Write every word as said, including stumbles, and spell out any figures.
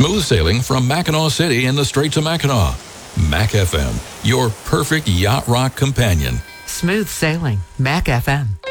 Smooth sailing from Mackinac City in the Straits of Mackinac. Mac F M, your perfect yacht rock companion. Smooth sailing, Mac F M.